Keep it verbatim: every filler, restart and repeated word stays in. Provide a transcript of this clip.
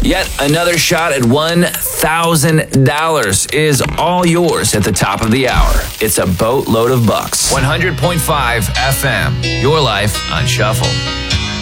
Yet another shot at one thousand dollars is all yours at the top of the hour. It's a boatload of bucks. one hundred point five F M, your life on Shuffle.